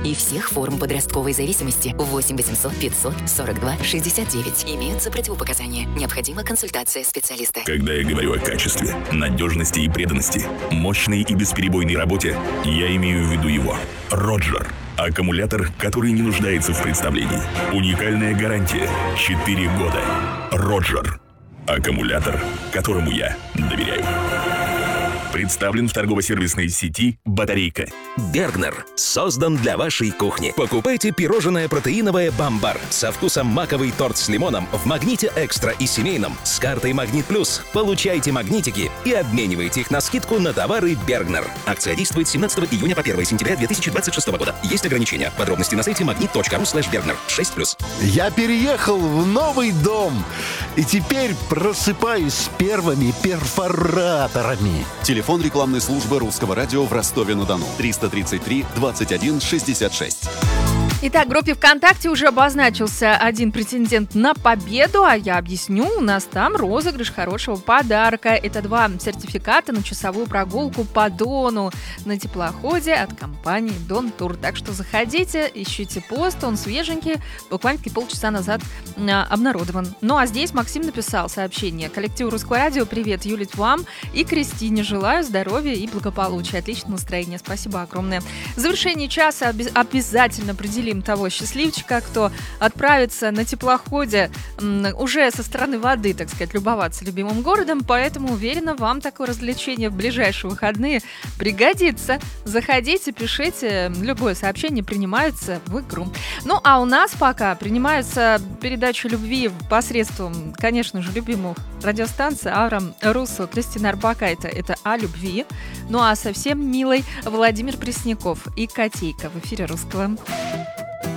и всех форм подростковой зависимости. 8 800 500 42 69. Имеются противопоказания. Необходима консультация специалиста. Когда я говорю о качестве, надежности и преданности, мощной и бесперебойной работе, я имею в виду его. Роджер. Аккумулятор, который не нуждается в представлении. Уникальная гарантия. 4 года. Роджер. Аккумулятор, которому я доверяю. Представлен в торгово-сервисной сети «Батарейка». Бергнер создан для вашей кухни. Покупайте пирожное протеиновое «Бамбар» со вкусом маковый торт с лимоном в «Магните Экстра» и семейном с картой «Магнит Плюс». Получайте магнитики и обменивайте их на скидку на товары Бергнер. Акция действует с 17 июня по 1 сентября 2026 года. Есть ограничения. Подробности на сайте magnit.ru/Bergner. 6+. Я переехал в новый дом и теперь просыпаюсь с первыми перфораторами. Телефон рекламной службы Русского радио в Ростове-на-Дону. 333 21 66. Итак, в группе ВКонтакте уже обозначился один претендент на победу, а я объясню, у нас там розыгрыш хорошего подарка. Это 2 сертификата на часовую прогулку по Дону на теплоходе от компании Дон Тур. Так что заходите, ищите пост, он свеженький, буквально полчаса назад обнародован. Ну а здесь Максим написал сообщение. Коллективу Русского радио привет, Юлит, вам и Кристине желаю здоровья и благополучия, отличного настроения. Спасибо огромное. В завершении часа обязательно определим того счастливчика, кто отправится на теплоходе уже со стороны воды, так сказать, любоваться любимым городом, поэтому уверена, вам такое развлечение в ближайшие выходные пригодится. Заходите, пишите, любое сообщение принимается в игру. Ну, а у нас пока принимается передача любви посредством, конечно же, любимых радиостанций Авраам Руссо, Кристина Арбакайте. Это о любви. Ну, а совсем милый Владимир Пресняков и Котейка в эфире Русского.